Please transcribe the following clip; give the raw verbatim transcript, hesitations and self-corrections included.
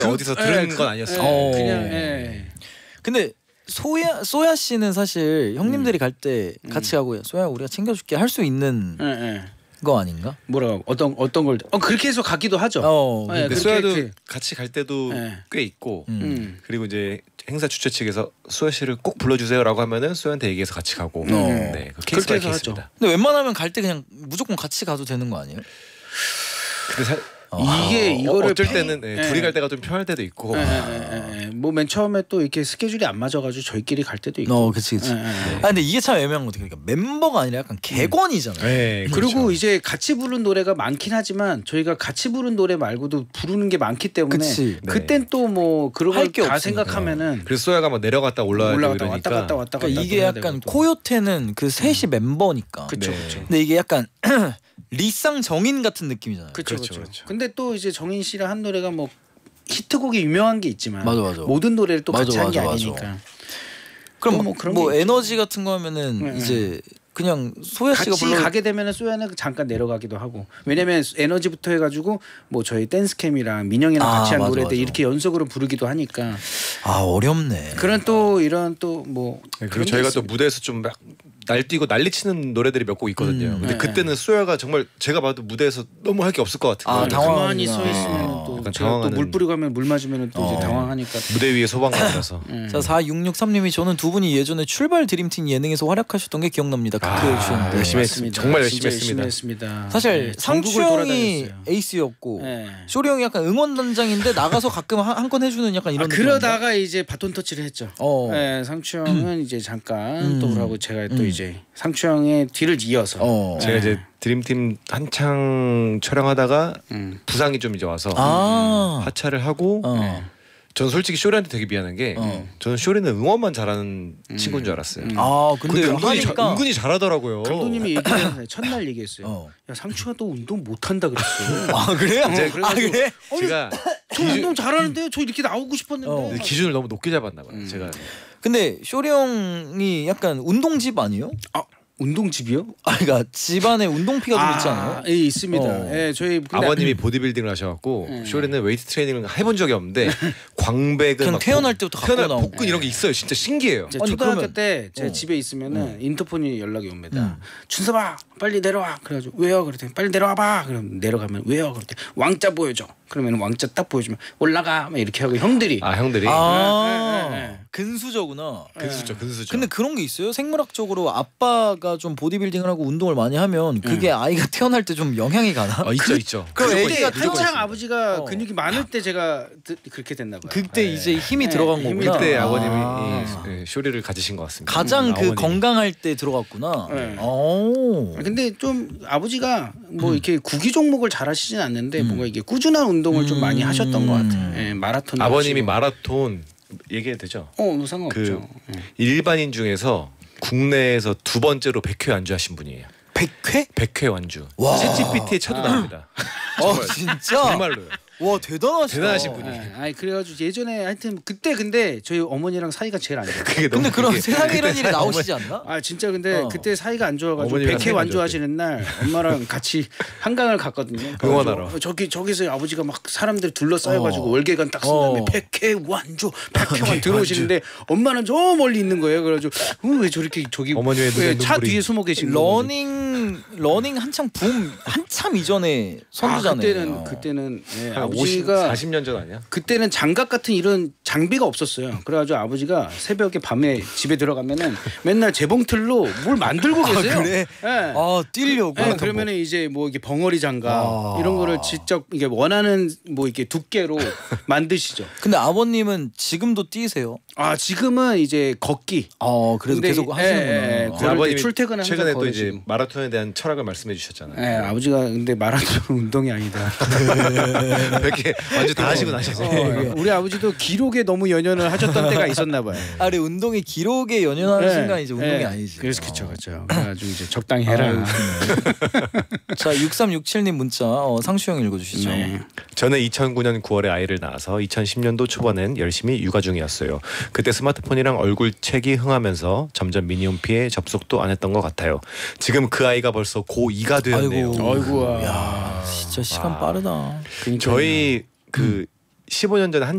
어디서 들은 건 아니었어요. 예, 그냥 예. 근데 소야 소야 씨는 사실 형님들이 음. 갈 때 같이 가고 소야 우리가 챙겨줄게 할 수 있는 예, 예. 거 아닌가? 뭐라고 어떤 어떤 걸 어 그렇게 해서 가기도 하죠. 어. 예, 근데 그렇게 소야도 이렇게. 같이 갈 때도 네. 꽤 있고 음. 음. 그리고 이제 행사 주최 측에서 소야 씨를 꼭 불러주세요라고 하면은 소야한테 얘기해서 같이 가고 네, 그 케이스 그렇게 바이 해서 케이스입니다. 하죠. 근데 웬만하면 갈 때 그냥 무조건 같이 가도 되는 거 아니에요? 근데 사, 이게 이거를 어쩔 페이- 때는 네, 예. 둘이 갈 때가 좀 편할 때도 있고 예, 예, 예, 예. 뭐 맨 처음에 또 이렇게 스케줄이 안 맞아가지고 저희끼리 갈 때도 있고. 어, 그치 그치. 예, 예, 예. 아 근데 이게 참 애매한 것 같아. 그러니까 멤버가 아니라 약간 객원이잖아요. 네, 그리고 그렇죠. 이제 같이 부른 노래가 많긴 하지만 저희가 같이 부른 노래 말고도 부르는 게 많기 때문에 그치. 네. 그땐 또 뭐 그런 할 걸 게 다 없으니까. 생각하면은 그래서 소야가 막 내려갔다 올라가고 올라갔다 이러니까 왔다 갔다 왔다 갔다 그러니까 이게 해야 약간 되고 또. 코요테는 그 셋이 멤버니까. 그쵸 네. 그쵸. 근데 이게 약간 리쌍 정인 같은 느낌이잖아요. 그쵸 그렇죠, 그쵸. 그렇죠. 근데 또 이제 정인 씨랑 한 노래가 뭐 히트곡이 유명한 게 있지만 맞아, 맞아. 모든 노래를 또 같이 맞아, 한 게 맞아, 아니니까. 맞아. 그럼 또 뭐, 뭐 그런 뭐 게 있죠. 에너지 같은 거 하면은 네, 이제 그냥 소야 씨가 같이 불러 가게 되면은 소야는 잠깐 내려가기도 하고 왜냐면 에너지부터 해가지고 뭐 저희 댄스캠이랑 민영이랑 아, 같이 한 맞아, 노래들 맞아. 이렇게 연속으로 부르기도 하니까 아 어렵네. 그런 또 이런 또뭐 네, 그리고 저희가 또 무대에서 좀 막 날뛰고 난리치는 노래들이 몇 곡 있거든요. 음, 근데 네. 그때는 소야가 정말 제가 봐도 무대에서 너무 할 게 없을 것 같은 아, 거예요. 당황- 가만히 서 당황하구나. 있으면 어, 또 약간 제가 또 당황하는- 물 뿌리고 하면 물 맞으면 또 어. 이제 당황하니까 무대 위에 소방관이라서. 음. 자 사육육삼님이 저는 두 분이 예전에 출발 드림팀 예능에서 활약하셨던 게 기억납니다. 아, 크크 해주셨는데 열심히 맞습니다. 정말 열심히 진짜 했습니다. 했습니다. 사실 네, 상추 전국을 형이 돌아다녔어요. 에이스였고 네. 쇼리 형이 약간 응원단장인데 나가서 가끔 한 건 해주는 약간 아, 이런 느낌 그러다가 이제 바톤 터치를 했죠. 어. 네, 상추 형은 이제 잠깐 음. 또 하고 제가 또 음. 이제 상추 형의 뒤를 이어서 어. 제가 이제 드림팀 한창 촬영하다가 음. 부상이 좀 이제 와서 아. 하차를 하고 어. 저는 솔직히 쇼리한테 되게 미안한 게 어. 저는 쇼리는 응원만 잘하는 친구인 줄 알았어요. 음. 아 근데, 근데 은근히, 자, 하니까 은근히 잘하더라고요. 감독님이 얘기했는데 첫날 얘기했어요. 어. 야 상추가 또 운동 못한다 그랬어. 아 그래요? 네, 아 그래가지고 그래? 제가 저 운동 잘하는데 저 이렇게 나오고 싶었는데. 어. 기준을 너무 높게 잡았나 봐요. 음. 제가 근데 쇼리 형이 약간 운동집 아니에요? 아 운동집이요? 아 그러니까 집안에 운동피가 좀 있지 않아요? 예, 있습니다. 어. 예, 저희 근데 아버님이 보디빌딩을 하셔갖고 음. 쇼리는 웨이트 트레이닝을 해본 적이 없는데 광배근 그냥 막 태어날 복- 때부터 갖고 태어날 나오고. 복근 이런 게 있어요. 진짜 신기해요. 이제 아니, 초등학교 그러면- 때 제 어. 집에 있으면은 인터폰이 연락이 옵니다. 음. 준서봐 빨리 내려와. 그래가지고 왜요? 그랬더니 빨리 내려와봐. 그럼 내려가면 왜요? 그랬더니 왕자 보여줘. 그러면 왕자 딱 보여주면 올라가. 막 이렇게 하고 형들이 아 형들이 아 네, 네, 네. 근수저구나. 근수죠, 근수죠. 근데 그런 게 있어요? 생물학적으로 아빠가 좀 보디빌딩을 하고 운동을 많이 하면 그게 아이가 태어날 때 좀 영향이 가나? 아, 있죠, 있죠. 그럼 그때 애기가 한창 있습니다. 아버지가 어. 근육이 많을 때 제가 드- 그렇게 됐나 봐요. 그때 네. 이제 힘이 네, 들어간 힘이 거구나. 그때 아. 아버님이 이, 예, 쇼리를 가지신 것 같습니다. 가장 음, 그 아버님이. 건강할 때 들어갔구나. 네. 오. 근데 좀 아버지가 음. 뭐 이렇게 구기 종목을 잘 하시진 않는데 뭔가 이게 꾸준한 운동을 좀 많이 하셨던 것 같아요. 예, 마라톤 아버님이 마라톤 얘기해도 되죠? 어, 뭐 상관없죠. 그 일반인 중에서 국내에서 두 번째로 백 회 완주하신 분이에요. 백 회? 백 회 완주. 와. 챗지피티에 쳐도 나옵니다. 어 진짜? 정말로요. 와 대단하시다. 대단하신 분이. 예, 아니 그래가지고 예전에 하여튼 그때 근데 저희 어머니랑 사이가 제일 안 좋아요. 그게 근데 너무 그런 그게- 세상에 이런 일이 그때 나오시지 않나? 아 진짜 근데 어. 그때 사이가 안 좋아가지고 어머니랑 백 회 사이가 안 완주하시는 날 엄마랑 같이 한강을 갔거든요. 응원하러. 그래가지고 저기 저기서 아버지가 막 사람들이 둘러싸여가지고 어. 월계관 딱 쓴 다음에 어. 백 회 완주, 백 회 완주 들어오시는데 엄마는 저 멀리 있는 거예요. 그래가지고 어, 왜 저렇게 저기 어머니의 눈에 왜 차 눈물이. 뒤에 숨어 계신 거예요? 러닝 러닝 한창 붐 한참 이전에 아 선두잖아요. 그때는 그때는 예, 한 오십, 아버지가 사십 년 전 아니야? 그때는 장갑 같은 이런 장비가 없었어요. 그래가지고 아버지가 새벽에 밤에 집에 들어가면은 맨날 재봉틀로 뭘 만들고 계세요. 아, 그래? 예. 아 뛰려고. 네, 그러면은 이제 뭐 이게 벙어리 장갑 아. 이런 거를 직접 이게 원하는 뭐 이렇게 두께로 만드시죠. 근데 아버님은 지금도 뛰세요? 아 지금은 이제 걷기. 어 그래도 근데, 계속 예, 하시는구나. 예, 어. 걸을 때 아버님이 출퇴근을 항상 최근에 또 이제 걸으시고. 마라톤에 대한 철학을 말씀해 주셨잖아요. 예, 아버지가 근데 마라톤 운동이 아니다. 이렇게 완전 다 하시고 나셔서 어, 우리 아버지도 기록에 너무 연연을 하셨던 때가 있었나 봐요. 아, 근데 운동이 기록에 연연하는 예, 순간 이제 운동이 예. 아니지. 그래서 어. 그쵸 그쵸. 그래가지고 이제 적당히 해라. 아유, 자 육삼육칠 님 문자 어, 상수 형 읽어주시죠. 네. 저는 이천구 년 구월에 아이를 낳아서 이천십 년도 초반엔 열심히 육아 중이었어요. 그때 스마트폰이랑 얼굴 책이 흥하면서 점점 미니홈피에 접속도 안 했던 것 같아요. 지금 그 아이가 벌써 고이가 되었네요. 아이고. 아이고야. 야 진짜 시간 와. 빠르다. 그러니까요. 저희 그 십오 년 전에 한